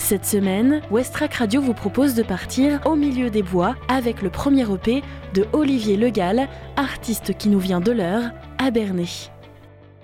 Cette semaine, Westrack Radio vous propose de partir au milieu des bois avec le premier EP de Olivier Le Gall, artiste qui nous vient de l'Eure, à Bernay.